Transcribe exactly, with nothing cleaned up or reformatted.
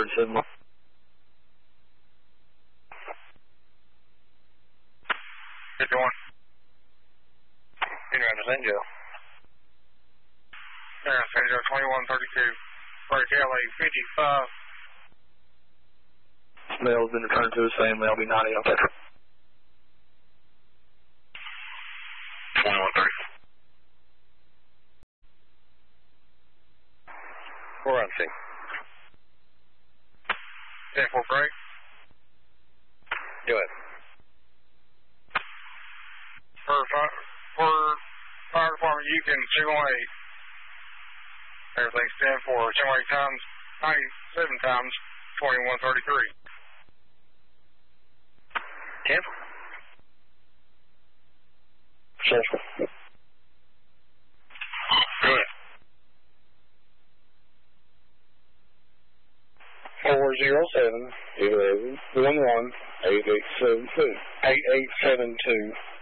seven one. fifty-one. In around San Joe. Yeah, San Joe twenty-one thirty-two. Break L A fifty-five. Mail's been returned to the same. Mail be ninety. Okay. twenty-one thirty. We're on scene. ten four break. Do it. For, for fire department, you can two one eight. Everything's ten four. two one eight times, ninety-seven times, twenty-one thirty-three. ten. Central. Good. Four zero seven eleven one one eight eight seven two eight eight seven two.